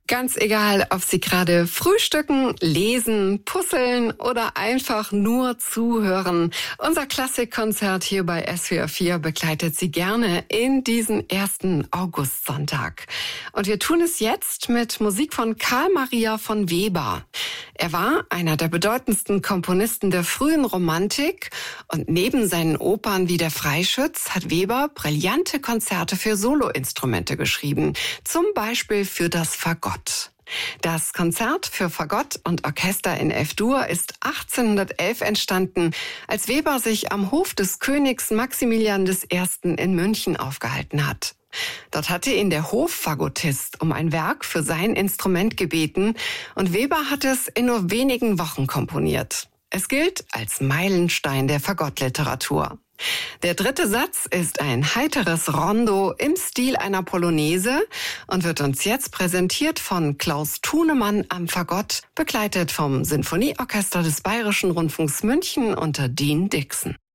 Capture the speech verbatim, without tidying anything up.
Ganz egal, ob Sie gerade frühstücken, lesen, puzzeln oder einfach nur zuhören. Unser Klassikkonzert hier bei S W R vier begleitet Sie gerne in diesen ersten Augustsonntag. Und wir tun es jetzt mit Musik von Karl Maria von Weber. Er war einer der bedeutendsten Komponisten der frühen Romantik und neben seinen Opern wie der Freischütz hat Weber brillante Konzerte für Soloinstrumente geschrieben, zum Beispiel für das Fagott. Das Konzert für Fagott und Orchester in F-Dur ist achtzehnhundertelf entstanden, als Weber sich am Hof des Königs Maximilian der Erste. In München aufgehalten hat. Dort hatte ihn der Hoffagottist um ein Werk für sein Instrument gebeten und Weber hat es in nur wenigen Wochen komponiert. Es gilt als Meilenstein der Fagottliteratur. Der dritte Satz ist ein heiteres Rondo im Stil einer Polonaise und wird uns jetzt präsentiert von Klaus Thunemann am Fagott, begleitet vom Sinfonieorchester des Bayerischen Rundfunks München unter Dean Dixon.